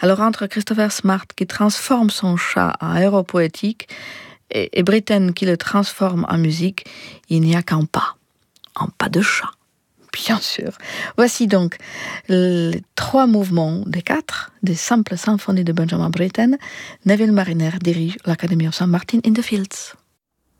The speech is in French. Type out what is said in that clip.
Alors entre Christopher Smart qui transforme son chat en héros poétique et Britten qui le transforme en musique, il n'y a qu'un pas. Un pas de chat, bien sûr. Voici donc les 3 mouvements des 4 des simples symphonies de Benjamin Britten. Neville Mariner dirige l'Academy of St. Martin in the Fields.